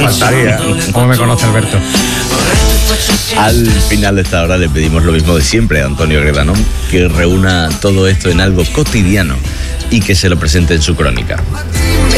faltaría. ¿Cómo me conoce Alberto? Al final de esta hora le pedimos lo mismo de siempre a Antonio Gredanón, que reúna todo esto en algo cotidiano y que se lo presente en su crónica.